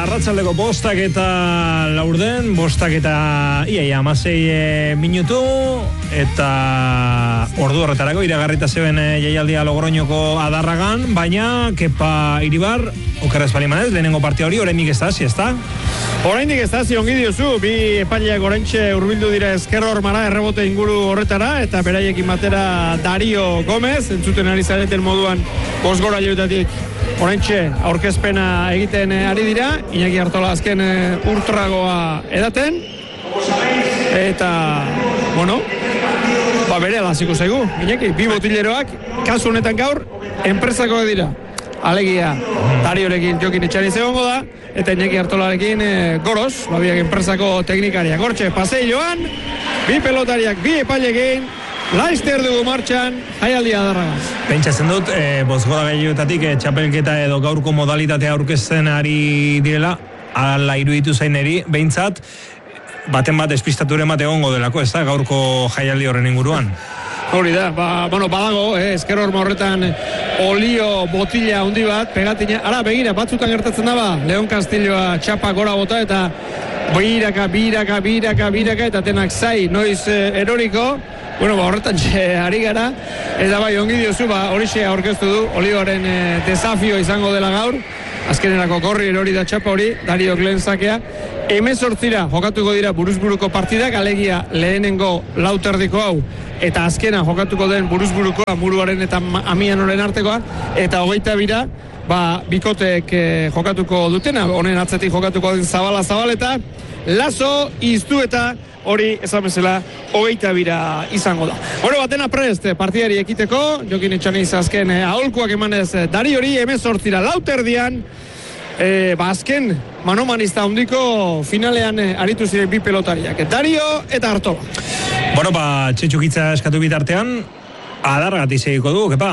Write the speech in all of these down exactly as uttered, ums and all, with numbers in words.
arratsaldeko bostak eta laurden, bostak eta iaia amasei e, minutu, eta ordu horretarako iragarrita zeben e, jaialdia Logroñoko Adarragan, baina Kepa Iribar, okerrez balimanez, lehenengo partia hori, oraindik ez da, si ez da? Oraindik ez da, ongi diozu, bi epaileak oraintxe hurbildu dira Ezkerro Hormara errebote inguru horretara, eta beraiekin batera Dario Gomez, entzuten ari zareten moduan bosgora joetatik oraintxe aurkezpena egiten ari dira, Iñaki Artola azken urtragoa edaten, eta, bueno, ba bere alaziko zaigu, Iñaki, bi botileroak, kasu honetan gaur, enpresakoak dira. Alegia, Dariorekin Jokin Etxari zegongo da, eta Iñaki Artolarekin e, Goros, babiak enpresako teknikariak. Hortxe, pasei joan, bi pelotariak, bi epailekin, laizter dugu martxan, jaialdia Adarragan. Pentsatzen dut, e, bozgora gehiotatik e, txapelketa edo gaurko modalitatea aurkezten ari direla, ala iruditu zaineri, behintzat, baten bat espistaturen bat egongo delako, ez da, gaurko jaialdi horren inguruan. Hori da, ba, bueno, badago, eh, Ezkerro Horma horretan olio botila handi bat, pegatina, ara, begira, batzutan gertatzen daba, Leon Castilloa txapa gora bota, eta biraka, biraka, biraka, biraka, eta tenak zai, noiz eh, eroriko, bueno, ba, horretan txe, ari gara, eta bai, ongi diozu, ba, horixe aurkeztu du, olioaren eh, desafio izango dela gaur, azkenerako korri erori da txapa hori, Dario Glenzakea, hemezortzira jokatuko dira buruzburuko partidak, alegia lehenengo lauterdiko hau, eta azkena jokatuko den buruzburukoa, muruaren eta amianoren artekoa, eta hogeita bira, ba, bikotek eh, jokatuko dutena, honen atzetik jokatuko den zabala zabaleta, lazo, iztu eta hori esan bezala hogeita bira izango da. Bueno, batena prest, partidari ekiteko, Jokin Etxaniz azken eh, aholkuak emanez Dari hori hemezortzira lauterdian, E, ba azken manomanista handiko finalean e, aritu ziren bi pelotariak, Dario eta Artola. Bueno, ba, txetxukitza eskatu bitartean, Adargatik segiko du, kepa?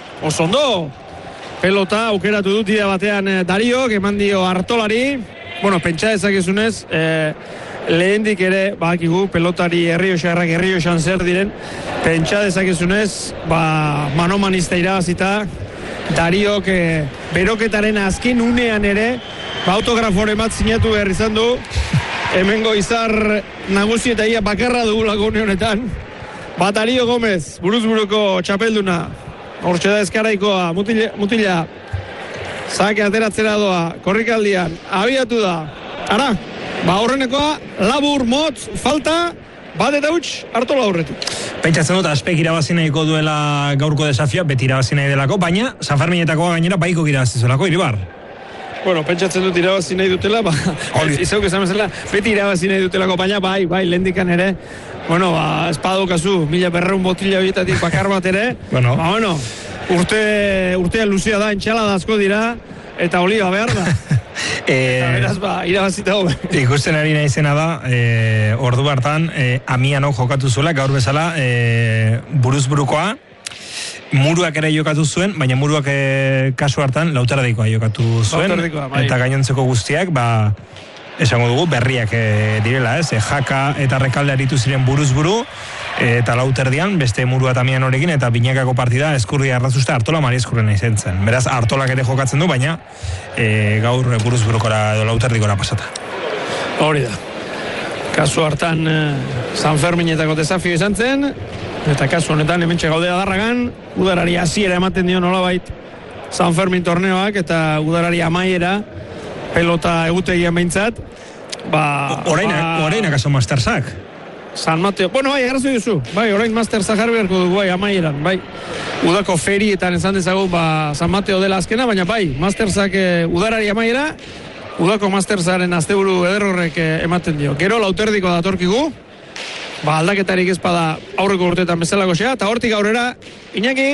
Osondo, pelota aukeratu dut dira batean e, Dario, eman dio Artolari, bueno, pentsa dezakezunez, e, lehendik ere, bakigu, pelotari Herrioxarrak Herrioxan zer diren, pentsa dezakezunez, ba, manomanista irabazita, Dario, que beroketaren azken unean ere, ba, autografore bat sinatu behar izan du, hemengo izar nagusi eta ia bakarra dugulako une honetan. Ba, Dario Gomez, buruzburuko txapelduna, hortxe da eskaraikoa, mutila, mutila, zake ateratzera doa, korrikaldian, abiatu da, ara, ba, horrenekoa, labur, motz, falta, bat eta huts, Artola aurretik. Pentsatzen dut, aspek irabazi nahiko duela gaurko desafioa, beti irabazi nahi delako, baina San Ferminetakoa gainera baiko irabazi zelako, Iribar. Bueno, pentsatzen dut irabazi nahi dutela, ba, izauk esan bezala, beti irabazi nahi dutelako, baina bai, bai, lehendikan ere, bueno, ba, espadokazu, mila berreun botila horietatik bakar bat ere, bueno, ba, bueno, urte, urtea luzia da, entxala da asko dira, eta oliba behar da. Eh, eta beraz, ba, irabazita hobe. Ikusten ari naizena da, eh, ordu hartan, eh, amiano jokatu zuela, gaur bezala, eh, buruzburukoa, muruak ere jokatu zuen, baina muruak eh, kasu hartan lauterdikoa jokatu zuen, bai. Eta gainontzeko guztiak, ba, esango dugu, berriak eh, direla, ez? Eh, jaka eta rekalde aritu ziren buruzburu, eta lauterdian, beste murua tamian horekin, eta binakako partida eskurria arrazusta Artola Mari eskurrena izan zen. Beraz, Artolak ere jokatzen du, baina e, gaur buruzburukora edo lauterdikora pasata. Hori da. Kasu hartan eh, San Ferminetako desafio izan zen, eta kasu honetan hementxe gaude Adarragan, udarari hasiera ematen dio nolabait San Fermin torneoak, eta udarari amaiera, pelota egutegian behintzat, ba... Orainak, ba, orainak aso masterzak. San Mateo, bueno, bai, agarrazu duzu, bai, orain master zahar beharko dugu, bai, amaieran, bai, udako ferietan esan dezagun, ba, San Mateo dela azkena, baina bai, masterzak e, udarari amaiera, udako masterzaren asteburu ederrorrek e, ematen dio. Gero lauterdiko datorkigu, ba, aldaketarik ezpada aurreko urteetan bezalako xea, eta hortik aurrera, Iñaki,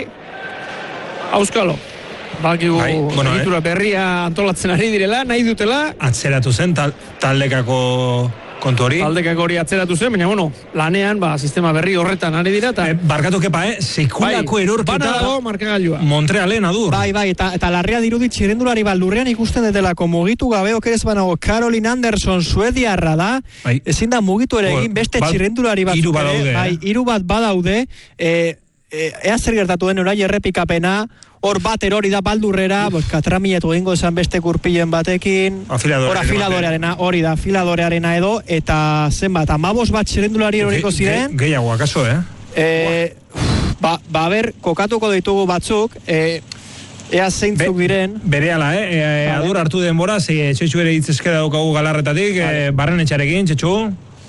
auskalo. Bakigu, bai, bueno, egitura eh? berria antolatzen ari direla, nahi dutela. Atzeratu zen, tal, taldekako kontu hori. Taldekako hori atzeratu zen, baina, bueno, lanean, ba, sistema berri horretan ari dira, eta... Eh, barkatu kepa, eh? Sekulako bai, erorketa... Bana dago, markagailua. Montrealen adur. Bai, bai, eta, eta larria dirudi txirendulari baldurrean ikusten detelako mugitu gabe, okerez banago, Caroline Anderson suediarra da, bai. Ezin da mugitu ere egin, beste ba, txirendulari bat. Iru badaude. Bai, iru bat badaude, eh, ea zer gertatu den orai errepikapena, hor bat erori da baldurrera, pues, katramietu egingo esan beste kurpilen batekin, hor afiladorearena, hori da, afiladorearena edo, eta zenbat, amabos bat txirrendulari eroriko ziren. Gehiago, akaso, eh? Eh, ba, ba, ber, kokatuko ditugu batzuk, eh, ea zeintzuk diren. Berehala, eh? E, adur hartu denbora, ze txetxu ere hitzezke daukagu galarretatik, e, barren etxarekin, txetxu?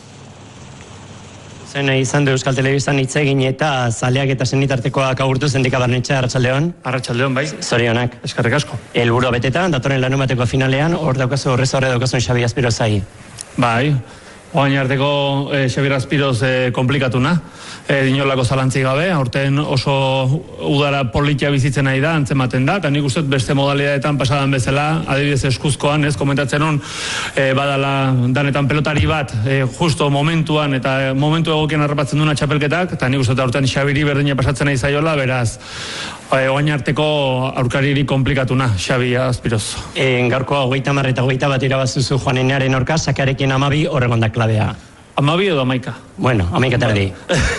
Zen izan du Euskal Telebistan hitz egin eta zaleak eta senitartekoak agurtu zendika barnetxe, Arratsaldeon. Arratsaldeon, bai. Zorionak. Eskerrik asko. Helburua betetan, datorren larunbateko finalean, hor daukazu, horrez horre daukazun Xabi Azpirozai. Bai, oain arteko eh, Xabi Azpiroz eh, komplikatuna. E, dinolako zalantzi gabe, aurten oso udara politia bizitzen nahi da, antzematen da, eta nik uste beste modalidadetan pasadan bezala, adibidez eskuzkoan, ez, komentatzen hon, e, badala danetan pelotari bat, e, justo momentuan, eta momentu egokien harrapatzen duna txapelketak, eta nik uste aurten Xabiri berdina pasatzen nahi zaiola, beraz, e, oain arteko aurkariri komplikatuna, Xabi Azpiroz. E, gaurko hogeita hamar eta hogeita bat irabazuzu Juanenearen aurka, sakarekin amabi horregon da klabea. Amabi edo amaika? Bueno, amaika tardi.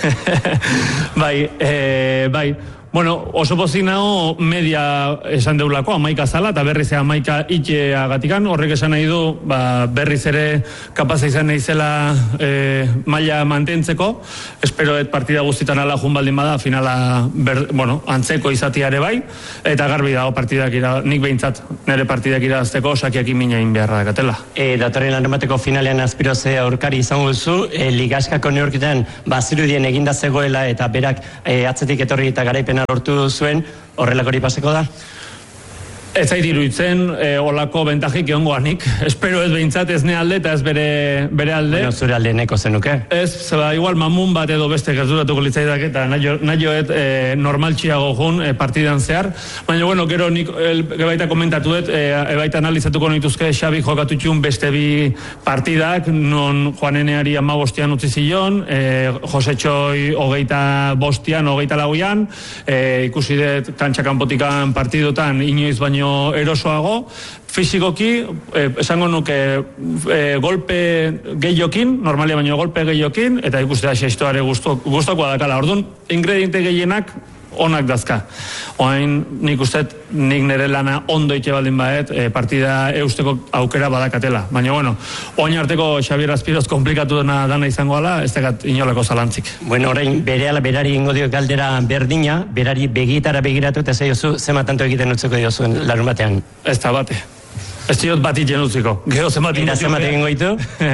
bai, e, bai. Bueno, oso pozik nago media esan deulako, amaika zala, eta berriz amaika itxea gatikan, horrek esan nahi du, ba, berriz ere kapaza izan nahi zela e, maila mantentzeko, espero et partida guztitan ala jun baldin bada, finala, ber, bueno, antzeko izatiare bai, eta garbi dago partidak ira, nik behintzat, nire partidak irazteko, sakiak iminain beharra dakatela. E, datorren larunbateko finalean Azpiroze aurkari izango duzu, e, ligaskako neurketan, bazirudien eginda zegoela, eta berak e, atzetik etorri eta garaipen lortu zuen, horrelakori paseko da? Ez zait iruditzen, e, olako bentajik egongoanik. Espero ez behintzat ez ne alde eta ez bere, bere alde. Bueno, zure alde neko zenuke? Ez, zeba, igual mamun bat edo beste gerturatuko litzaidak eta nahioet e, normaltxiago jun e, partidan zehar. Baina, bueno, gero nik el, ebaita komentatu dut, e, ebaita analizatuko nituzke Xabi jokatutxun beste bi partidak, non Juaneneari amabostian utzi zion, e, Jose Txoi hogeita bostian, hogeita lauian, e, ikusi dut kantxakanpotikan partidotan inoiz baino erosoago, fizikoki, eh, esango nuke eh, golpe gehiokin, normalia baino golpe gehiokin, eta ikustea xeistoare guztokoa dakala. Orduan, ingrediente gehienak onak dazka. Oain, nik ustet, nik nire lana ondo itxe baldin baet, e, partida eusteko aukera badakatela. Baina, bueno, oain arteko Xabier Azpiroz komplikatu dena dana izango ala, ez tegat inolako zalantzik. Bueno, orain, berehala berari ingo dio galdera berdina, berari begietara begiratu, eta zeiozu, zema tanto egiten utzeko diozuen larun batean? Ez da bate. Ez diot bat itxen utziko. Gero zemat Eta zemat egingo ditu?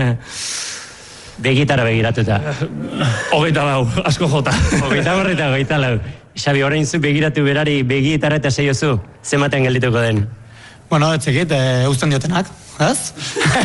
Begitara begiratuta. Hogeita lau, asko jota. Hogeita barrita, hogeita lau. Xabi, orain zu begiratu berari begietara eta zeiozu, zematen geldituko den? Bueno, ez egit, e, usten diotenak, ez?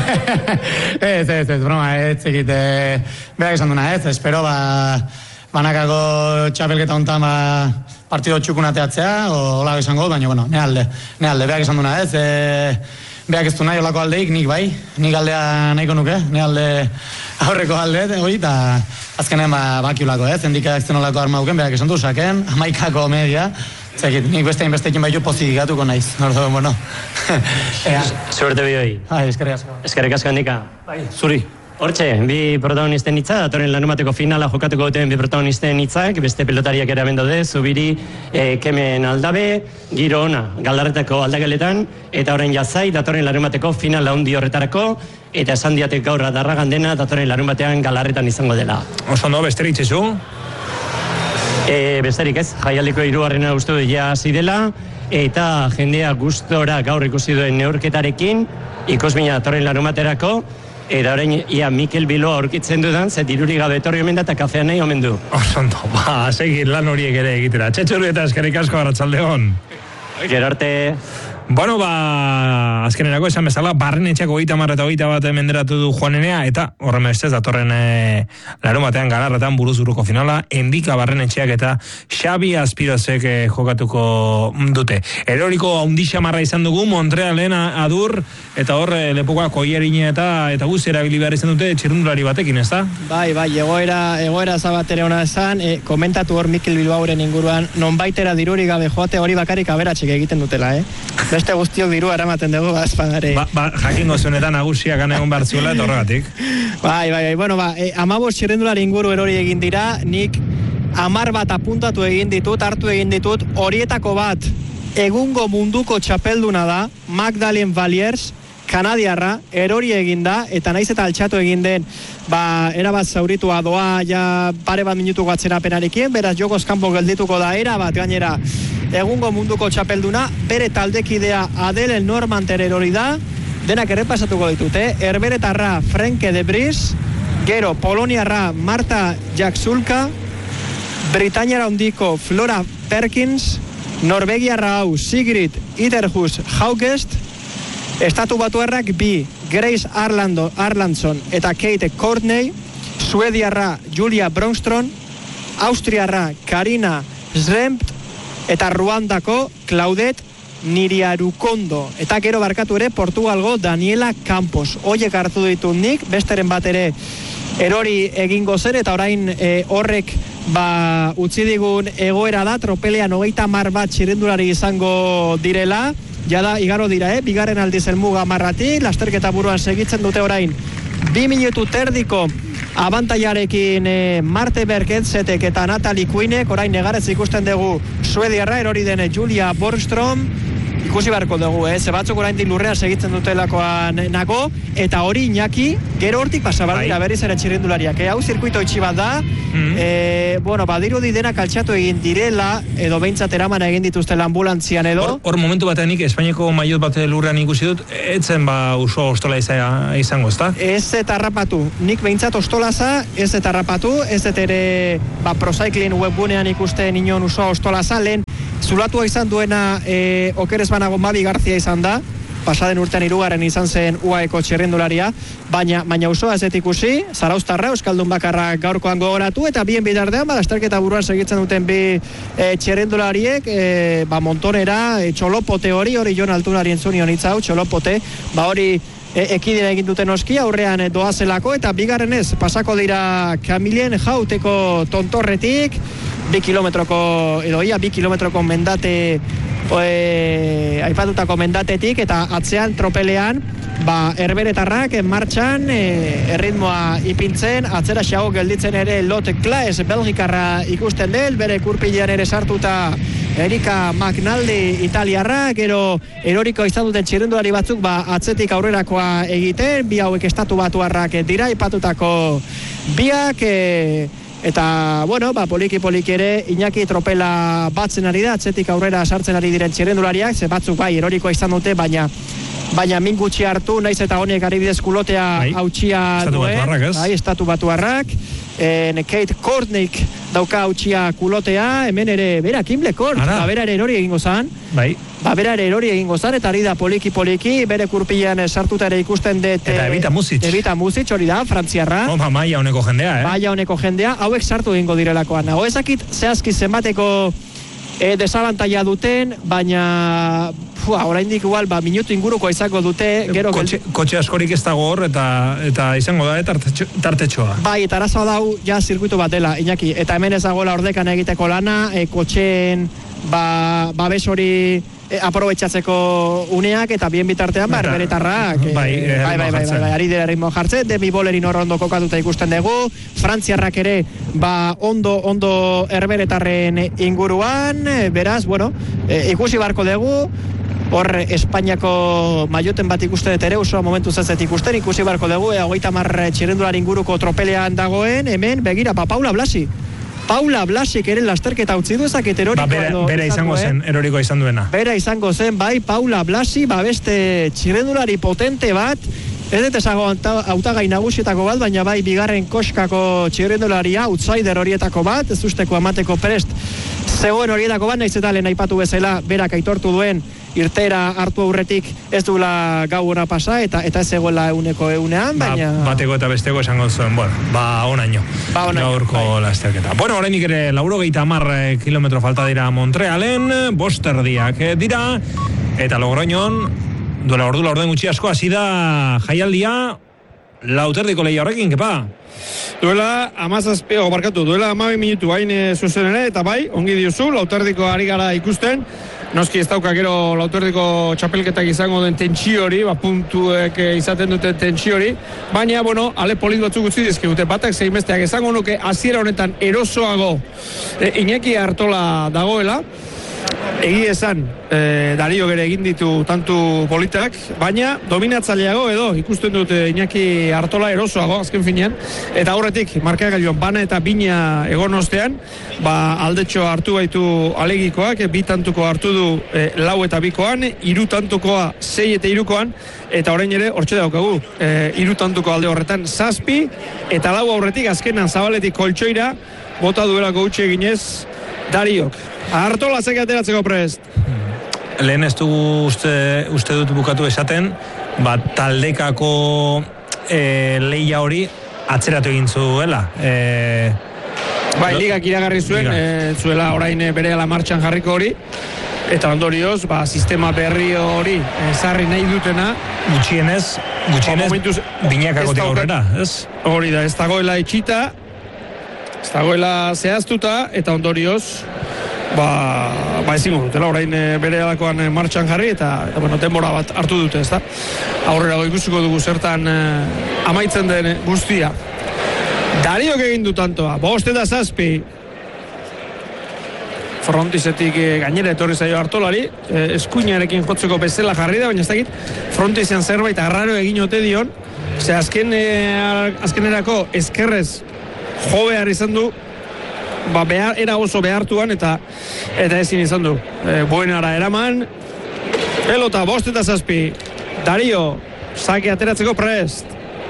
ez, ez, ez, broma, ez egit, e, berak esan duna, ez, espero, ba, banakako txapelketa hontan, ba, partido txukunateatzea, o hola esango, baina, bueno, ne alde, ne alde, berak esan duna, ez, e, berak ez du nahi olako aldeik, nik bai, nik aldea nahiko nuke, ne alde aurreko alde, hori, eta azkenen ba, bakiulako, ez, endikak zenolako armauken, berak esan du, saken, amaikako media, zekit, nik beste inbestekin baitu pozik gatuko naiz, ordo, bueno. Suerte bihoi. Ai, eskerrik asko. Eskerrik asko handika. Bai, zuri. Hortxe, bi protagonisten hitza, datorren lanumateko finala jokatuko duten bi protagonisten hitzak, beste pelotariak ere abendo de, Zubiri, e, Kemen Aldabe, Giro Ona, Galdarretako aldageletan, eta horren jazai, datorren lanumateko finala handi horretarako, eta esan diatek gaur adarragan dena, datorren lanumatean Galarretan izango dela. Oso ondo, besterik txezu? E, besterik ez, jaialdiko hirugarrena uste du ja hasi dela, eta jendea gustora gaur ikusi duen neurketarekin, ikusmina datorren lanumaterako, eta orain, ia, Mikel Biloa aurkitzen dudan, ze diruri gabe etorri omen da eta kafea nahi omen du. Osondo, ba, segir lan horiek ere egitera. Txetxurri eta eskerrik asko, Arratsaldeon. Gero arte... Bueno, ba, azkenerako esan bezala, barren etxako hogeita hamar eta hogeita bat menderatu du Juanenea, eta horren bestez datorren e, larun batean Galarretan buruz-buruko finala, Endika barren etxeak eta Xabi Azpirozek e, jokatuko dute. Eroriko haundixia marra izan dugu, Montrealen adur, eta hor e, lepokoa koierine eta eta guzti erabili behar izan dute txirrundulari batekin, ez da? Bai, bai, egoera, egoera zabatere hona esan, e, komentatu hor Mikel Bilbaoren inguruan, nonbaitera diruri gabe joate hori bakarrik aberatxek egiten dutela, eh? Beste guztiok dirua eramaten dugu, azpadare. Ba, ba, jakingo zuenetan nagusiak egon behar zuela, eta horregatik. Bai, bai, bai, bueno, ba, e, amabos txirrendulari inguru erori egin dira, nik amar bat apuntatu egin ditut, hartu egin ditut, horietako bat egungo munduko txapelduna da, Magdalene Valiers, kanadiarra, erori egin da, eta naiz eta altxatu egin den, ba, erabat zauritua doa, ja pare bat minutuko atzerapenarekin, beraz jokoz kanpo geldituko da, erabat gainera, egungo munduko txapelduna, bere taldekidea Adele Normanter erori da, denak errepasatuko ditute, herberetarra Frenke de Vries, gero Poloniarra Marta Jaksulka, Britainiara hondiko Flora Perkins, Norvegiarra hau Sigrid Iterhus Haugest, Estatu Batuarrak bi, Grace Arlando, Arlandson eta Kate Courtney, Suediarra Julia Brongstrom, Austriarra Karina Zrempt, eta Ruandako Claudette Niriarukondo. Eta gero barkatu ere Portugalgo Daniela Campos. Hoiek hartu ditu nik, besteren bat ere erori egingo zen, eta orain e, horrek ba, utzi digun egoera da, tropelean hogeita hamar bat txirrindulari izango direla, jada igaro dira, eh? Bigarren aldiz helmuga marratik, lasterketa buruan segitzen dute orain bi minutu terdiko abantailarekin eh, Marte Bergetzetek eta Natalie Quinnek, orain negarez ikusten dugu Suediarra erori den Julia Borgstrom, ikusi beharko dugu, eh? Ze batzuk orain lurrean segitzen dutelakoan nago, eta hori Iñaki, gero hortik pasabaldira berriz ere txirrindulariak, eh? Hau zirkuito itxi bat da, mm-hmm. eh, bueno, badirudi denak altxatu egin direla, edo behintzat eraman egin dituztela ambulantzian edo. Hor, hor momentu batenik, Espainiako maiot bat lurrean ikusi dut, etzen ba uso ostola izango, ezta? Ez eta harrapatu, nik behintzat ostolaza, ez eta harrapatu, ez eta ere ba, Procycling webgunean ikusten inon uso ostolaza, lehen zulatua izan duena e, okerez banago Mabi Garzia izan da, pasaden urtean hirugarren izan zen U A Eko txirrindularia, baina, baina osoa ez ikusi, Zarauztarra, Euskaldun bakarra gaurkoan gogoratu, eta bien bidardean, ba, lasterketa buruan segitzen duten bi e, txirrindulariek, e, ba, Montonera, e, Txolopote hori, hori Jon Altunari entzunion hitzau, Txolopote, ba, hori e, ekidera egin duten oski, aurrean e, doazelako, eta bigarrenez, pasako dira Kamilien Jauteko tontorretik, bi kilometroko, edo ia, bi kilometroko mendate, e, aipatutako mendatetik, eta atzean tropelean, ba, herberetarrak martxan, e, erritmoa ipintzen, atzera xago gelditzen ere Lot Klaes Belgikarra ikusten del, bere kurpilean ere sartuta Erika McNaldy italiarra, gero eroriko izan duten txirrindulari batzuk, ba, atzetik aurrerakoa egiten, bi hauek estatu batuarrak dira, aipatutako biak, e, eta, bueno, ba, poliki-poliki ere Iñaki tropela batzen ari da, atzetik aurrera sartzen ari diren txirrindulariak, ze batzuk bai erorikoa izan dute, baina baina min gutxi hartu, naiz eta honek adibidez kulotea hautsia duen, bai, estatu batuarrak, en Kate Courtneyk dauka hautsia kulotea, hemen ere, bera, Kimble Court, ba, bera ere erori egingo zan, bai. Ba, bera ere erori egingo zan, eta ari da poliki-poliki, bere kurpilean sartuta ere ikusten dut... Eta Evita Music. Evita Music, hori da, frantziarra. Oh, ba, maia honeko jendea, eh? Maia honeko jendea, hauek sartu egingo direlakoan. Nago, ezakit zehazki zenbateko e, desabantaia duten, baina... Fua, oraindik igual, ba, minutu inguruko izango dute, gero... Kotxe, kotxe askorik ez dago hor, eta, eta izango da, tartetxo, tartetxoa. Bai, eta arazoa dau, ja, zirkuitu bat dela, Iñaki, eta hemen ez dagoela ordekan egiteko lana, e, kotxeen, ba, babes hori e, aprobetxatzeko uneak, eta bien bitartean, ba, herberetarrak, e, bai, bai, bai, bai, bai, bai, ari dira ritmo jartzen, Demi Bolerin hor ondo kokatuta ikusten dugu, frantziarrak ere, ba, ondo, ondo herberetarren inguruan, e, beraz, bueno, e, ikusi barko dugu, hor Espainiako maioten bat ikusten dut ere, osoa momentu zazet ikusten, ikusi barko dugu, ea hogeita hamar txirrindulari inguruko tropelean dagoen, hemen, begira, pa Paula Blasi. Paula Blasik ere lasterketa utzi du ezakit eroriko ba, bera, edo... Bera izango zen, eroriko izan duena. Bera izango zen, bai, Paula Blasi, ba beste txirrindulari potente bat, ez dut ezago hautagai nagusietako bat, baina bai bigarren koskako txirrindularia, outsider horietako bat, ez usteko amateko prest zegoen horietako bat, naiz eta lehen aipatu bezala, berak aitortu duen irtera hartu aurretik ez duela gau ona pasa, eta eta ez egoela euneko eunean, baina... Ba, bateko eta besteko esango zuen, bueno, ba onaino, ba, onaino gaurko bai. Lasterketa. Bueno, horreinik ere, laurogeita hamar kilometro falta dira Montrealen, bosterdiak dira, eta Logroñon, duela ordu la orden gutxi asko, hasi da jaialdia, lauterdiko lehia horrekin, kepa? Duela amazazpi, o barkatu, duela amabi minutu hain zuzen ere, eta bai, ongi diozu, lauterdiko ari gara ikusten, noski ez dauka gero lauterdiko txapelketak izango den tentsio hori, ba, puntuek izaten duten tentsio hori, baina, bueno, ale polit batzuk utzi dizkigute, batak zein besteak izango nuke hasiera honetan erosoago e, Iñaki Artola dagoela, egi esan, e, Dario gere egin ditu tantu politak, baina dominatzaileago edo ikusten dute Iñaki Artola erosoago azken finean, eta aurretik markagailuan bana eta bina egon ostean, ba aldetxo hartu baitu alegikoak, bi tantuko hartu du e, lau eta bikoan, hiru tantukoa sei eta hirukoan, eta orain ere hortxe daukagu, e, hiru tantuko alde horretan zazpi, eta lau aurretik azkenan Zabaletik koltsoira, bota duelako utxe eginez Dariok. Artola zeke ateratzeko prest. Lehen ez dugu uste, uste dut bukatu esaten, ba, taldekako e, leia hori atzeratu egin zuela. E, bai, ligak iragarri zuen, e, zuela orain berehala martxan jarriko hori, eta ondorioz, ba, sistema berri hori ezarri nahi dutena. Gutxienez, gutxienez, ba, binakakotik aurrera, ez? Hori da, ez dagoela itxita, ez dagoela zehaztuta, eta ondorioz, ba, ba ezingo dutela, orain bere alakoan martxan jarri, eta, eta bueno, denbora bat hartu dute, ez da? Aurrera ikusiko dugu zertan eh, amaitzen den guztia. Dariok egin du tantoa, bost eta zazpi. Frontizetik eh, gainera etorri zaio Artolari, eh, eskuinarekin jotzeko bezala jarri da, baina ez dakit frontizean zerbait arraro egin ote dion, ze azken, eh, azkenerako eskerrez jo behar izan du, ba behar, era oso behartuan eta eta ezin izan du. E, buenara eraman, pelota bost eta zazpi, Dario, sake ateratzeko prest.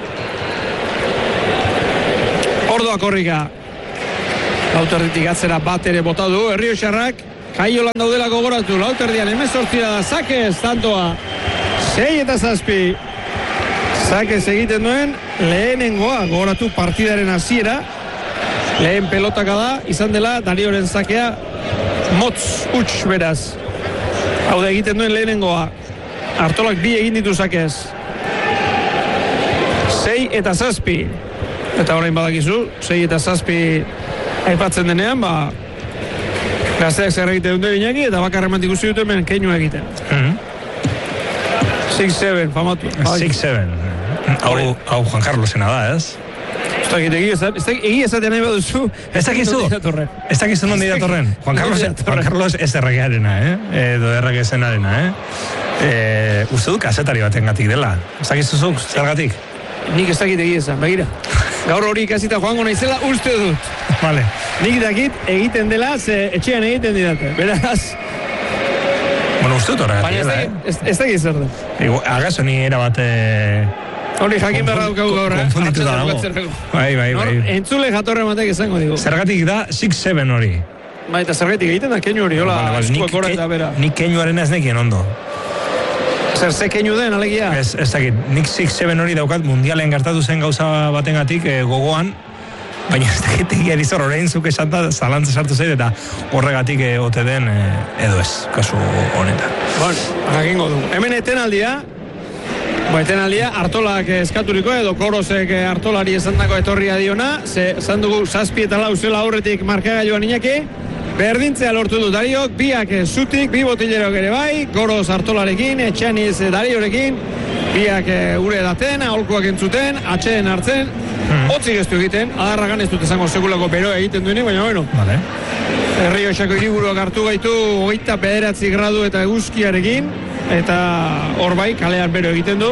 Ordoa korrika. Lauterditik atzera bat ere bota du, Errioxarrak, Kaiolan daudela gogoratu, Lauterdian hemezortzira da, Sakez, tantoa, sei eta zazpi. Sakez egiten duen, lehenengoa gogoratu partidaren hasiera. Lehen pelotaka da, izan dela, Darioren zakea motz, huts beraz. Hau da egiten duen lehenengoa. Artolak bi egin ditu zakez. Sei eta zazpi. Eta orain badakizu, sei eta zazpi aipatzen denean, ba, gazteak zer egiten dute Iñaki, eta bakarreman ikusi dute hemen keinu egiten. six seven, famatu. six seven. Hau, hau Juan Carlosena da, ez? Ez dakit egia esaten nahi baduzu. Ez dakizu, ez dakizu nondi datorren. Juan Carlos, Juan Carlos ez erregearena, eh? Edo erregezenarena, eh? E, uste du kasetari baten gatik dela. Ez dakizuzuk, zergatik? Nik ez dakit egia esan, begira. Gaur hori ikasita joango naizela uste dut. Vale. Nik dakit egiten dela, ze etxean egiten didate. Beraz... Bueno, uste dut horregatik dela, eh? Ez dakit zer da. Agazo ni erabate... Hori jakin berra dukagu gaur, eh? Konfunditu da dago. Bai, bai, bai. Entzule jatorre matek esango digu. Zergatik da six seven hori. Bai, eta zergatik egiten da keinu hori, hola, eskuak horret da bera. Nik keinuaren ez nekien ondo. Zer, ze keinu den, alegia? Ez, ez dakit, nik six seven hori daukat mundialen gertatu zen gauza batengatik e, gogoan, baina ez dakit egia erizor horrein zuk esanta zalantza sartu zait, eta horregatik e, ote den e, edo ez, kasu honetan. Bueno, jakingo du. Hemen etenaldia, Ba, etenaldia, Artolak eskaturiko edo Korosek Artolari esandako etorria diona, ze esan dugu zazpi eta lau zela aurretik markagailuan Iñaki, berdintzea lortu du Dariok, biak zutik, bi botilerok ere bai, Koros Artolarekin, Etxaniz Dariorekin, biak ure daten, aholkuak entzuten, atxeen hartzen, hotzik ez du egiten, adarragan ez dut esango sekulako beroa egiten duenik, baina bueno. Vale. Errioxako hiriburuak hartu gaitu hogeita bederatzi gradu eta eguzkiarekin, eta hor bai, kalean bero egiten du,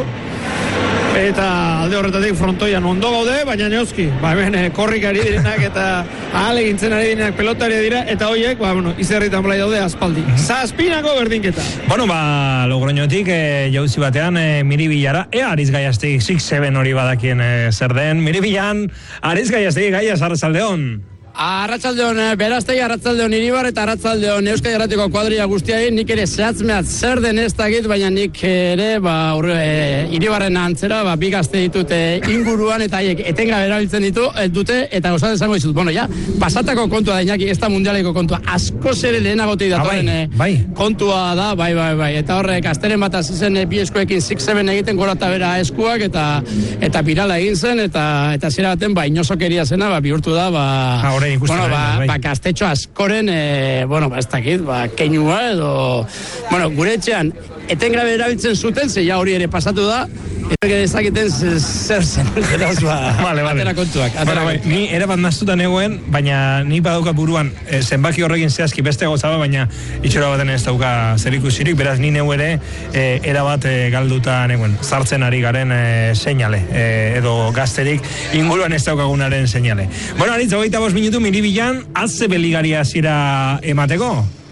eta alde horretatik frontoian ondo gaude, baina neozki, ba hemen korrikari direnak eta ahalegintzen ari direnak pelotari dira, eta hoiek, ba bueno, izerritan blai daude aspaldi. Zazpinako berdinketa. Bueno, ba, Logroñotik e, jauzi batean e, Miribilara, ea Ariz Gaiaztik six seven hori badakien e, zer den. Miribilan, Ariz Gaiaztik, Gaiaz, Arratsaldeon. Arratsaldeon, beraztegi Arratsaldeon Iribar eta Arratsaldeon Euskal Irratiko kuadrilla guztiai, nik ere zehatzmeat zer den ez dakit, baina nik ere ba urre e, Iribarren antzera, ba bi gazte ditut e, inguruan eta haiek etengabe erabiltzen ditu e, dute eta gozat esango dizut. Bueno, ja, pasatako kontua da Iñaki, ez da mundialeko kontua. Askoz ere lehenagotik datorren ah, bai, bai. kontua da, bai, bai, bai. Eta horre gazteren bat hasi zen e, bi eskuekin six seven egiten gora eta bera eskuak eta eta birala egin zen eta eta zera baten ba inosokeria zena, ba bihurtu da, ba ah, bueno, ba, ba, gaztetxo askoren, e, bueno, ba, ez dakit, ba, keinua edo, bueno, gure etxean, etengrabe erabiltzen zuten, ze ja hori ere pasatu da, Eta ezakiten zer zen. Beraz, ba, vale, vale. atera kontuak. Atera bueno, kontuak. Ni ere bat naztuta negoen, baina ni badauka buruan e, zenbaki horrekin zehazki beste gozaba, baina itxura baten ez dauka zerikusirik, beraz ni neu ere e, erabat e, galduta negoen. Zartzen ari garen e, seinale, e, edo gazterik inguruan ez daukagunaren seinale. Bueno, aritz, hogeita bost minutu Miribilan, azze beligaria zira emateko?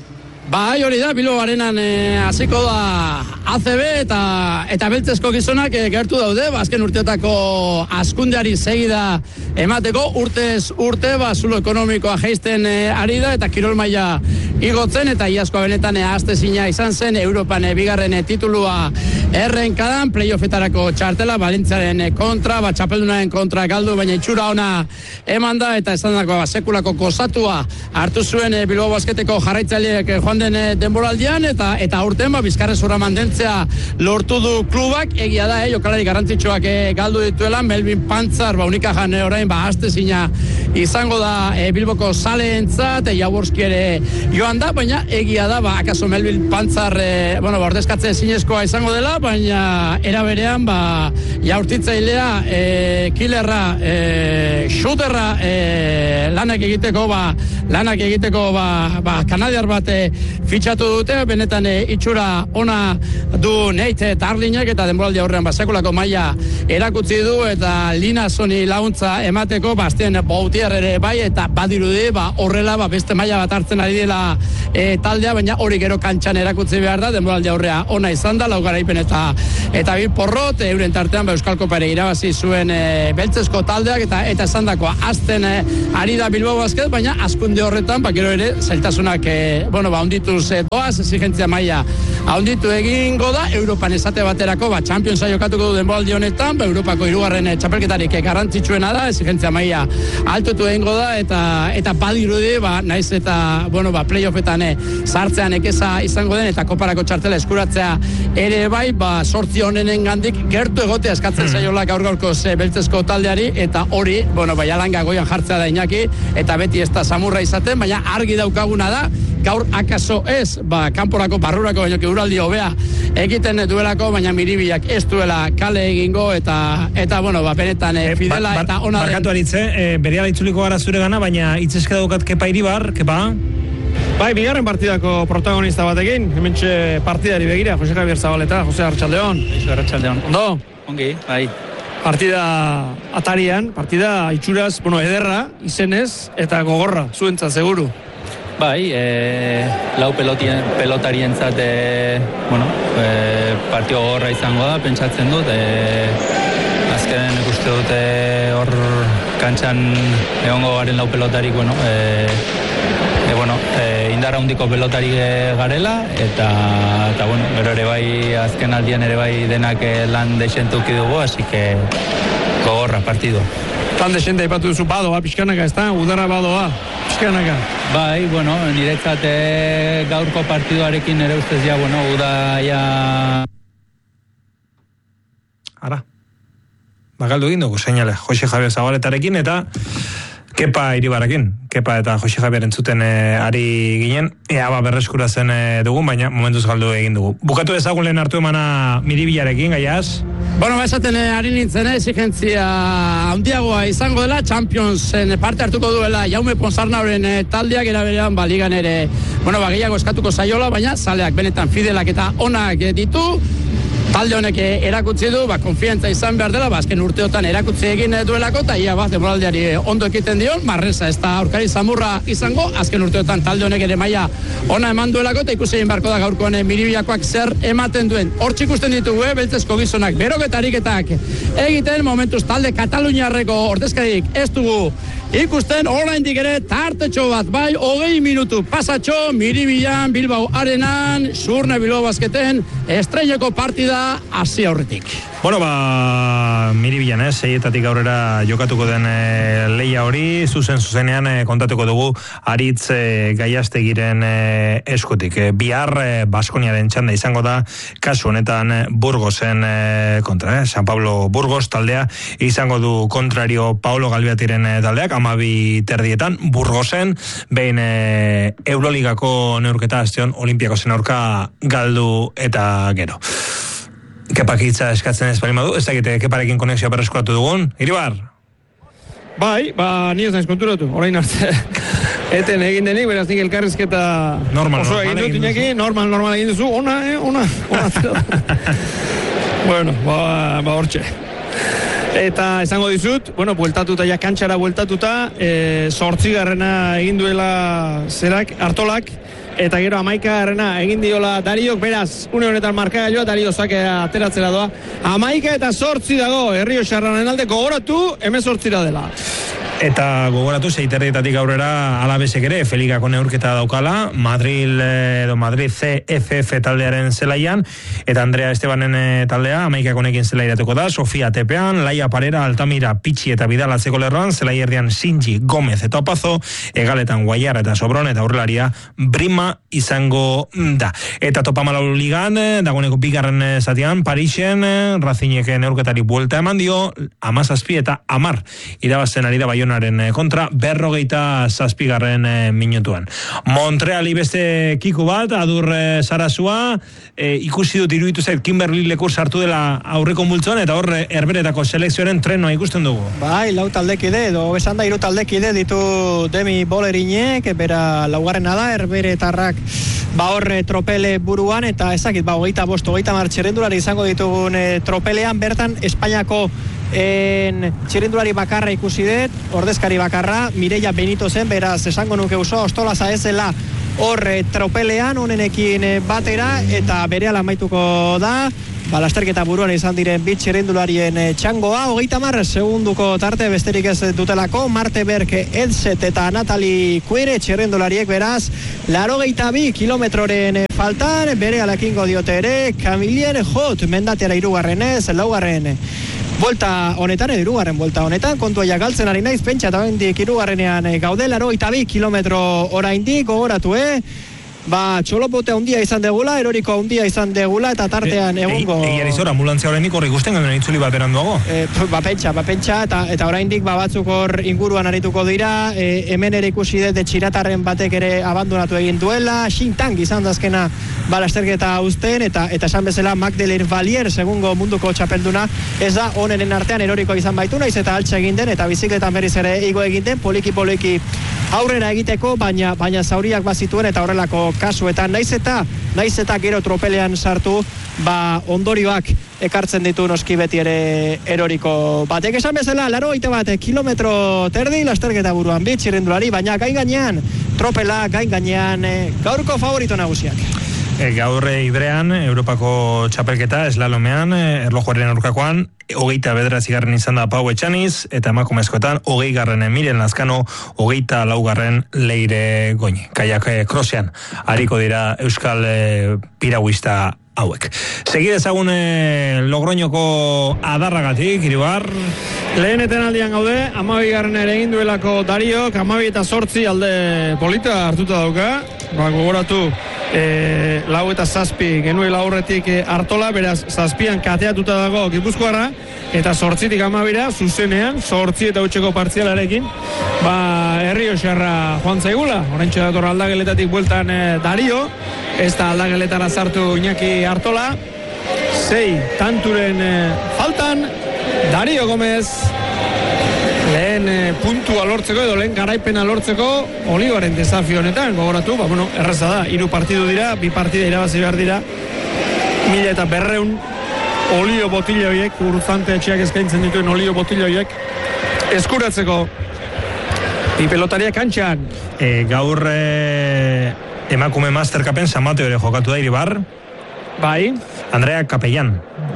Bai, hori da, Bilbao arenan hasiko e, da A C B eta eta beltzezko gizonak e, gertu daude, ba, azken urteotako askundeari segida emateko, urtez urte, ba, zulo ekonomikoa jeisten e, ari da, eta kirol maila igotzen, eta iazkoa benetan e, astezina izan zen, Europan e, bigarren e, titulua errenkadan, playoffetarako txartela, Valentziaren e, kontra, ba, txapeldunaren kontra galdu, baina itxura ona eman da, eta esan dako, ba, sekulako kosatua hartu zuen e, Bilbao basketeko jarraitzaileek e, joan den denboraldian, eta eta aurten ba, Bizkarrezurra mantentzea lortu du klubak, egia da, eh, jokalari garrantzitsuak eh, galdu dituela, Melvin Pantzar, ba, unikajan eh, orain, ba, astezina izango da eh, Bilboko saleentzat, eh, Jaworski ere joan da, baina egia da, ba, akaso Melvin Pantzar, eh, bueno, ba, ordezkatze ezinezkoa izango dela, baina era berean, ba, jaurtitzailea, eh, killerra, eh, shooterra, eh, lanak egiteko, ba, lanak egiteko, ba, ba, kanadiar bat eh, fitxatu dute, benetan e, itxura ona du Nate Darlinek, eta denboraldi aurrean basekulako maila erakutsi du, eta Lina Soni launtza emateko, Bastien Bautier ere bai, eta badirudi, ba, horrela ba, beste maila bat hartzen ari dela e, taldea, baina hori gero kantxan erakutsi behar da, denboraldi aurrea ona izan da, laugaraipen eta eta bi porrot, euren tartean ba, Euskal Kopa ere irabazi zuen e, beltzezko taldeak, eta eta esan dakoa, azten e, ari da Bilbao Basket, baina askunde horretan, ba, gero ere, zailtasunak, e, bueno, ba, ondituz e, doaz, exigentzia maila haunditu egingo da, Europan esate baterako, ba, Championsa jokatuko du denboraldi honetan, ba, Europako hirugarren txapelketarik garrantzitsuena da, exigentzia maila altutu egingo da, eta eta badirudi, ba, naiz eta, bueno, ba, playoffetan e, sartzean ekeza izango den, eta koparako txartela eskuratzea ere bai, ba, sortzi honenen gandik gertu egotea eskatzen zaiola gaur gaurko ze beltzezko taldeari, eta hori, bueno, ba, jalanga goian jartzea da Iñaki, eta beti ez da samurra izaten, baina argi daukaguna da, gaur akaso ez, ba, kanporako barrurako baino euraldi hobea egiten duelako, baina Miribilak ez duela kale egingo, eta, eta bueno, ba, benetan e, fidela, ba, ba, eta ona den. Barkatu aritze, e, berehala itzuliko gara zure gana, baina itzeska daukat Kepa Iribar, Kepa? Bai, bigarren partidako protagonista batekin, hementxe partidari begira, Jose Javier Zabaleta, Jose Arratsaldeon. Jose Arratsaldeon. Ondo? Ongi, bai. Partida atarian, partida itxuraz, bueno, ederra, izenez, eta gogorra, zuentzat, seguru. Bai, e, lau pelotien, pelotarientzat, e, bueno, e, partio gogorra izango da, pentsatzen dut, e, azken ikuste dute hor kantxan egongo garen lau pelotarik, bueno, e, e, bueno, e, indarra hundiko pelotari garela, eta, eta bueno, gero ere bai, azken aldian ere bai denak lan desentuki dugu, así que gogorra partido. Tan desente aipatu duzu badoa, pixkanaka, ez da? Udara badoa, pixkanaka. Bai, bueno, niretzat gaurko partidoarekin ere ustez ja, bueno, uda ja... Ara. Bagaldu egin dugu, seinale, Jose Javier Zabaletarekin, eta Kepa Iribarrekin. Kepa eta Jose Javier entzuten e, ari ginen, ea ba berreskura zen e, dugun, baina momentuz galdu egin dugu. Bukatu ezagun lehen hartu emana Miribilarekin, gaiaz? Bueno, ba esaten ari nintzen, exigentzia handiagoa izango dela, Championsen parte hartuko duela Jaume Ponsarnauren e, taldeak, eraberean, ba, ligan ere, bueno, ba, gehiago eskatuko zaiola, baina zaleak benetan fidelak eta onak ditu, talde honek erakutsi du, ba, konfiantza izan behar dela, ba, azken urteotan erakutsi egin duelako, eta ia, ba, demoraldiari ondo ekiten dion, marreza ez da aurkari zamurra izango, azken urteotan talde honek ere maila ona eman duelako, eta ikusi egin beharko da gaurkoan Miribiakoak zer ematen duen. Hortzik ikusten ditugu, eh, beltzezko gizonak, beroketariketak egiten, momentuz talde Kataluniarreko ordezkarik ez dugu ikusten, oraindik ere tartetxo bat, bai, hogei minutu pasatxo, Miribilan, Bilbao arenan, Surne Bilbao Basketen, estreineko partida hasi aurretik. Bueno, ba, Miribilan, eh, seietatik aurrera jokatuko den e, leia hori, zuzen zuzenean e, kontatuko dugu Aritz e, Gaiastegiren e, eskutik. E, bihar e, Baskoniaren txanda izango da, kasu honetan e, Burgosen e, kontra, eh, San Pablo Burgos taldea, izango du kontrario Paulo Galbiatiren e, taldeak, amabi terdietan, Burgosen, behin e, Euroligako neurketa azteon Olimpiakosen aurka galdu eta gero. Kepakitza eskatzen ez bali madu, ez dakite Keparekin konexioa berreskuratu dugun. Iribar? Bai, ba, ni ez naiz konturatu, orain arte. Eten egin denik, beraz nik elkarrizketa normal, oso egin dut, Iñaki, normal, normal egin duzu, ona, eh, ona, ona. Bueno, ba, ba hortxe. Eta esango dizut, bueno, bueltatuta, ja kantxara bueltatuta, e, sortzigarrena egin duela zerak, Artolak, eta gero amaika garrena egin diola Dariok, beraz, une honetan markagailua, Dario zakea ateratzera doa. Amaika eta sortzi dago, Herrio Xarranen alde, gogoratu, hemen sortzira dela. Eta gogoratu zeiterrietatik aurrera Alabesek ere Feligako neurketa daukala, Madrid edo Madrid C F F taldearen zelaian, eta Andrea Estebanen taldea amaikakonekin zelairatuko da, Sofia Tepean, Laia Parera, Altamira, Pitxi eta Bidal atzeko lerroan, zelai erdian Sinji, Gomez eta Opazo, egaletan Guaiara eta Sobron eta aurrelaria Brima izango da. Eta Topamalau ligan, dagoeneko bigarren zatian, Parixen, Razinek neurketari buelta eman dio, amazazpi eta amar irabazten ari da Baionaren kontra, berrogeita zazpigarren minutuan. Montreali beste kiku bat, Adur Sarasua, e, ikusi dut iruditu zait Kimberly Lekur sartu dela aurreko multzoan, eta hor Herberetako selekzioaren trenoa ikusten dugu. Bai, lau taldekide, edo besan da hiru taldekide ditu Demi Bolerinek, bera laugarrena da, Herberetarrak ba horre tropele buruan, eta ezakit, ba, hogeita bost, hogeita mar txerrendulari izango ditugun e, tropelean, bertan Espainiako en txirindulari bakarra ikusi dut, ordezkari bakarra, Mireia Benito zen, beraz esango nuke uso, Ostola zaezela horre tropelean, honenekin batera, eta berehala amaituko da, ba, lasterketa buruan izan diren bit txirrindularien txangoa, hogeita mar segunduko tarte besterik ez dutelako, Marte Berke, Edzet eta Natali Kuire txirrindulariek beraz, larogeita bi kilometroren faltan, berehala ekingo diote ere, Camilien Jot, mendateara irugarrenez, laugarren Buelta honetan, edo irugarren buelta honetan, kontua galtzen ari naiz, pentsa eta bendik irugarrenean gaude, larogeita bi kilometro oraindik, gogoratu, eh? Ba, txolopote handia izan degula, eroriko handia izan degula, eta tartean egungo... Egiari zora, ambulantzia horreinik horri ikusten genuen itzuli bat beranduago? E, ba, pentsa, ba, pentsa, eta, eta oraindik ba, batzuk hor inguruan arituko dira, e, hemen ere ikusi dut txiratarren batek ere abandonatu egin duela, Xintang izan dazkena ba, lasterketa uzten, eta eta esan bezala Magdalene Valier, segungo munduko txapelduna, ez da onenen artean eroriko izan baitu, naiz eta altxa egin den, eta bizikletan berriz ere igo egin den, poliki-poliki aurrera egiteko, baina baina zauriak bazituen eta horrelako kasuetan, naiz eta naiz eta gero tropelean sartu, ba ondorioak ekartzen ditu noski beti ere eroriko batek. Esan bezala, laurogeita bat kilometro terdi lasterketa buruan bi txirrindulari, baina gain gainean tropela, gain gainean e, gaurko favorito nagusiak. E, gaur Ibrean, Europako txapelketa, eslalomean, erlojuaren aurkakoan, hogeita bederatzigarren izan da Pau Etxaniz, eta emakumezkoetan, hogei garren Miren Lazkano, hogeita laugarren Leire Goñi. Kaiak krosean, hariko dira Euskal e, piragüista hauek. Segi dezagun e, Logroñoko adarragatik, Iribar. Lehen etenaldian gaude, amabi garren ere egin duelako Dariok, amabi eta sortzi alde polita hartuta dauka, ba, gogoratu, e, lau eta zazpi genuela aurretik e, Artola, beraz zazpian kateatuta dago Gipuzkoarra, eta sortzitik amabira, zuzenean, sortzi eta utxeko partzialarekin, ba, Herrio Xarra joan zaigula, oraintxe dator aldageletatik bueltan e, Dario, ez da aldageletara sartu Iñaki Artola, sei tanturen e, faltan, Dario Gomez lehen e, puntua lortzeko edo lehen garaipena lortzeko Olioaren desafio honetan, gogoratu, ba, bueno, erraza da, hiru partidu dira, bi partida irabazi behar dira, mila eta berreun olio botila horiek, urzante etxeak eskaintzen dituen olio botila horiek eskuratzeko. Bi pelotaria kantxan. E, gaur e, emakume masterkapen San Mateo ere jokatu da Iribar. Bai. Andrea Kapellan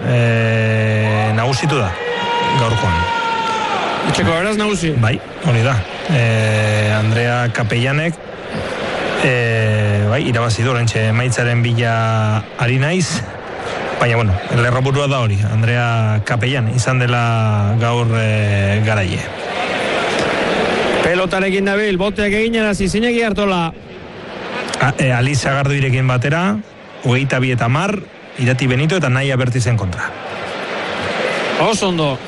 e, nagusitu da gaurkoan. Etxeko beraz nagusi. Bai, hori da. E, Andrea Kapellanek e, bai, irabazi du oraintxe maitzaren bila ari naiz. Baina, bueno, lerroburua da hori, Andrea Kapellan izan dela gaur e, garaie. Pelotarekin dabil, boteak egin erazi, Zinegi Artola. A, e, Aliz Sagarduirekin batera, hogeita bi eta mar, Irati Benito eta Naia Bertizen kontra. Osondo.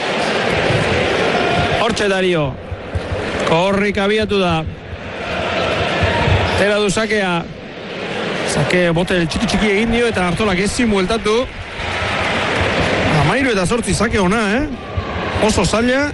Hortxe Dario. Korrik abiatu da. Tera du sakea. Zake bote txiki txiki egin dio eta Artolak ezin bueltatu. Amairu eta zortzi zake ona, eh? Oso zaila.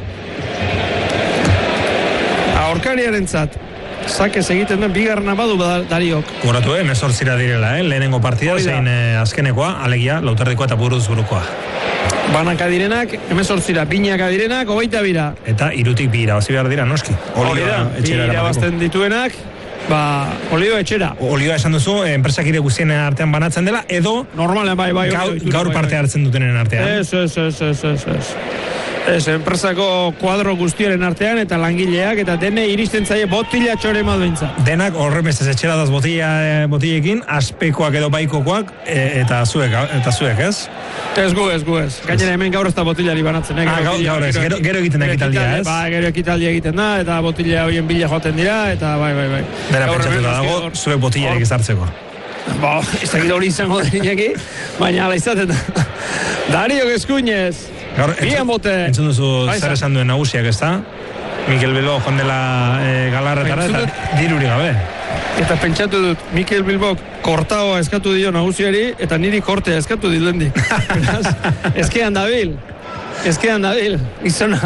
Aurkariaren zat. Zake egiten den bigarrena badu Dariok. Guratu, eh? Mezortzira direla, eh? Lehenengo partida, zein eh, azkenekoa, alegia, lauterdikoa eta buruz burukoa. Banaka direnak, emezortzira, binaka direnak, hogeita bira. Eta irutik bi irabazi behar dira, noski. Hori da, bi irabazten dituenak, ba, olio etxera. Olioa esan duzu, enpresakide guztien artean banatzen dela, edo normalen bai, bai. Gaur, gaur parte hartzen dutenen artean. Ez, ez, ez, ez, ez, ez. Ez, enpresako kuadro guztiaren artean, eta langileak, eta dene iristen zaie botila txore maduintza. Denak horre bestez etxera daz botila, botilekin, aspekoak edo baikokoak, e, eta zuek, eta zuek, ez? Ez gu, ez gu, ez. Gainera hemen gaur ez da botilari banatzen, eh? Ah, gaur, gaur ez, gero, gero egiten da ekitaldia, ez? Ba, gero ekitaldia egiten da, eta botila horien bila joaten dira, eta bai, bai, bai. Dena pentsatuta dago, zuek botilarik ez hartzeko. Ba, ez dakit hori izango deneki, baina ala izaten da. Dariok Eskuinez. Gaur, entzun duzu zer esan duen nagusiak, ez da? Mikel Bilbao joan dela e, galarretara eta diruri gabe. Eta pentsatu dut, Mikel Bilbao kortaoa eskatu dio nagusiari, eta niri kortea eskatu dilendik. Eskean dabil. Eskean dabil, izona.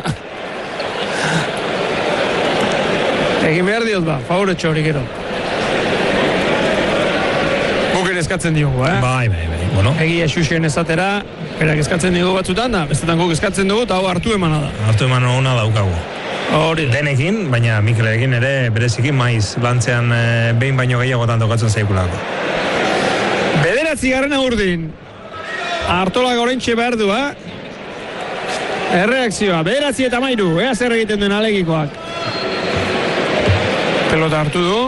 Egin behar diot ba, favoretxo hori gero. Guk ere eskatzen diogu, eh? Bai, bai, bai. Bueno. Egia xuxen ezatera, berak eskatzen dugu batzutan da, bestetan guk eskatzen dugu, eta hau hartu emana da. Hartu eman hona daukagu. Hori. Denekin, baina Mikelekin ere berezikin maiz lantzean e, behin baino gehiagotan tokatzen zaikulako. Bederatzi garrena urdin. Artolak oraintxe behar du, ha? Erreakzioa, bederatzi eta mairu, ea zer egiten duen alegikoak. Pelota hartu du.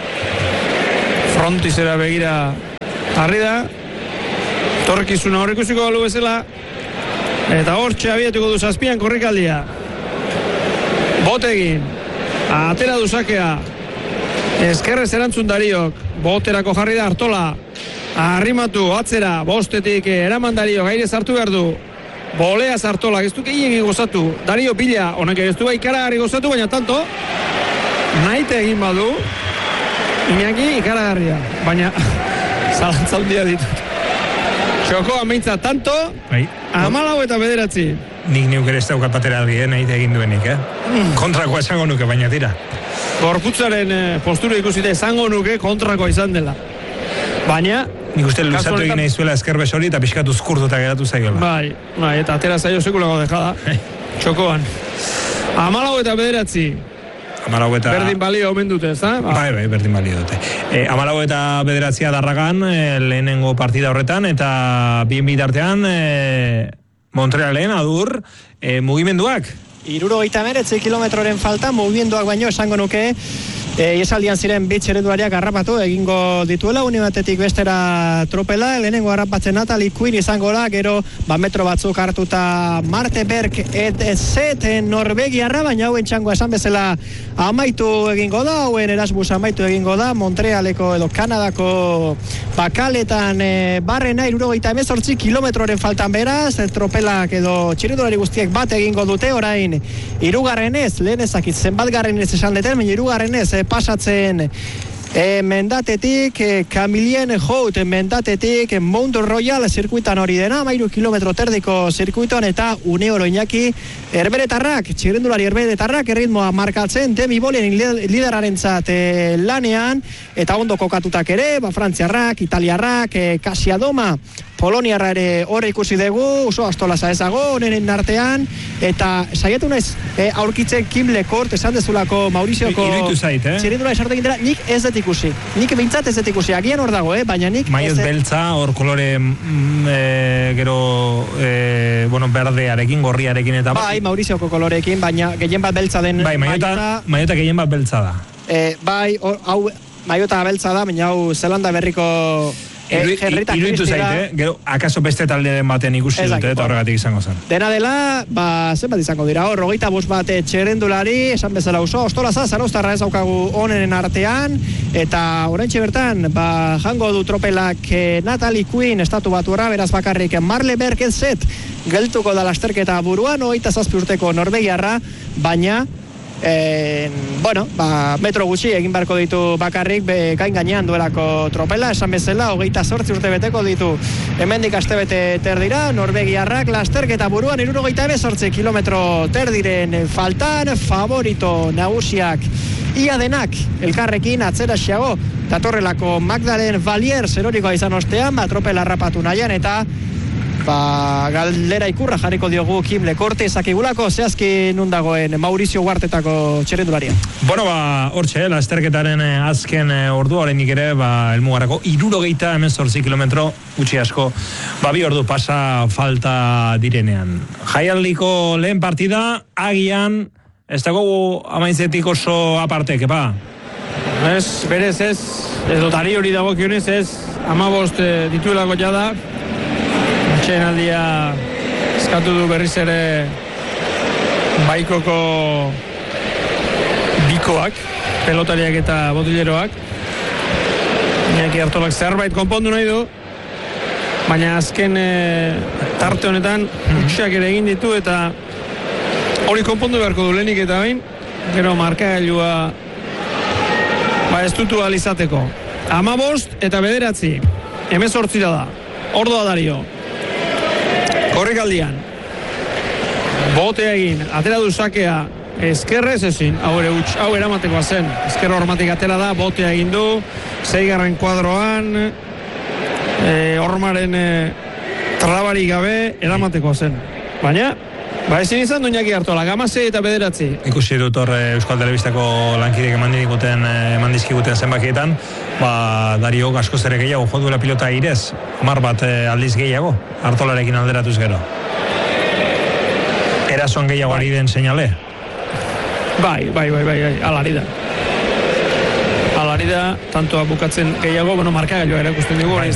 Frontizera begira harri da. Torrekizuna horrekusiko galu bezala. Eta hortxe abiatuko du zazpian korrikaldia. Botegin. Atera duzakea. Eskerrez erantzun Dariok. Boterako jarri da Artola. Arrimatu, atzera, bostetik eraman Dario, gaire zartu behar du. Bolea Artola, ez du gehiagin gozatu. Dario pila, honak ez du ikaragarri gozatu, baina tanto. Naite egin badu. Iñaki ikaragarria. Baina, zalantza hundia ditut. Txoko amaitza tanto, bai. Amalau eta bederatzi. Nik neuk ere ez daukat batera algien, nahi egin duenik, eh? Mm. Kontrakoa esango nuke, baina tira. Gorputzaren eh, postura ikusite esango nuke kontrakoa izan dela. Baina... Nik uste luzatu egin nahi zuela eskerbes hori eta pixkatu zkurtu eta geratu zaiola. Bai, bai, eta atera zaio sekulako dejada. Txokoan. Amalau eta bederatzi. Amalau eta... Berdin balio omen dute, ez da? Bai, bai, berdin balio dute. E, Amalau eta bederatzia darragan, e, lehenengo partida horretan, eta bien bitartean, e, Montrealen, adur, e, mugimenduak. Iruro gaita meretzi kilometroren falta, mugimenduak baino esango nuke, E, esaldian ziren bitx ereduariak harrapatu egingo dituela, une batetik bestera tropela, lehenengo harrapatzen Natalie Quinn izango da, gero ba metro batzuk hartuta Marte Berg et zet Norvegiarra, baina hauen txangoa esan bezala amaitu egingo da, hauen Erasmus amaitu egingo da, Montrealeko edo Kanadako bakaletan e, barrena, irurogeita hemezortzi kilometroren faltan beraz, tropelak edo txirindulari guztiek bat egingo dute, orain hirugarrenez, lehen ezakit zenbat garrenez esan deten, baina hirugarrenez e, pasatzen e, mendatetik, e, Camilien Hout mendatetik, Mount Royal zirkuitan hori dena, mairu kilometro terdiko zirkuiton, eta une oro Iñaki erberetarrak, txirrendulari erberetarrak erritmoa markatzen, Demi Bolien lideraren zat e, lanean, eta ondo kokatutak ere, ba, frantziarrak, italiarrak, e, Kasiadoma Poloniarra ere horre ikusi dugu, oso astolaza ezago, honen artean, eta saiatu naiz e, aurkitzen Kim Lekort, esan dezulako Maurizioko eh? txirindula esartu egin dela, nik ez dut ikusi. Nik bintzat ez dut ikusi, agian hor dago, eh? Baina nik... Maioz beltza, hor kolore mm, e, gero e, bueno, berdearekin, gorriarekin eta... Bai, Maurizioko kolorekin, baina gehien bat beltza den... Bai, maiota, maiota gehien bat beltza da. E, bai, or, hau, maiota beltza da, baina hau Zelanda berriko... E, iruditu zaite, gero, akaso beste talderen baten ikusi dute, eta horregatik izango zen. Dena dela, ba, zenbat izango dira, hor, hogeita bost bat txerrendulari, esan bezala oso, ostolaza, Zarauztarra ez daukagu onenen artean, eta oraintxe bertan, ba, jango du tropelak eh, Natalie Quinn, estatu baturra, beraz bakarrik Marle Berg et zet, geltuko da lasterketa buruan, hogeita zazpi urteko Norvegiarra, baina E, bueno, ba, metro gutxi egin beharko ditu bakarrik be, gain gainean duelako tropela, esan bezala, hogeita zortzi urte beteko ditu hemendik astebete terdira, norvegiarrak lasterketa buruan hirurogeita hemezortzi kilometro terdiren faltan, favorito nagusiak ia denak elkarrekin atzeraxiago datorrelako Magdalen Valiers erorikoa izan ostean, ba, tropela harrapatu nahian eta ba, galdera ikurra jarriko diogu Kim Lekorte ezakigulako zehazki nun dagoen Maurizio Huartetako txerrendularia. Bueno, ba, hortxe, lasterketaren azken ordua oraindik ere, ba, elmugarrako hirurogeita hemezortzi kilometro gutxi asko, ba, bi ordu pasa falta direnean. Jaialdiko lehen partida, agian, ez dago amaitzetik oso aparte, kepa? Ez, berez ez, ez dotari hori dago kionez ez, amabost eh, dituelako jada, atxeenaldia eskatu du berriz ere baikoko bikoak, pelotariak eta botileroak. Iñaki Artolak zerbait konpondu nahi du, baina azken e, tarte honetan utxak ere egin ditu eta hori konpondu beharko du lehenik eta bain, gero markagailua ba ez dutu alizateko. Amabost eta bederatzi, hemezortzira da, ordoa dario. Korrikaldian, botea egin, atera du sakea, eskerrez ezin, hau ere utx, hau eramatekoa zen, eskerro hormatik atera da, botea egin du, zeigarren kuadroan, e, hormaren e, trabari gabe, eramatekoa zen. Baina, ba ezin izan du Iñaki Artolak, hamasei eta bederatzi. Ikusi dut hor Euskal Telebistako lankidek emandikuten, emandizkiguten zenbakietan, ba, Dario askoz ere gehiago jo duela pilota irez, hamar bat aldiz gehiago, Artolarekin alderatuz gero. Erasoan gehiago ari den seinale? Bai, bai, bai, bai, bai, alari da. Alari da, tantoa bukatzen gehiago, bueno, markagailua erakusten dugu,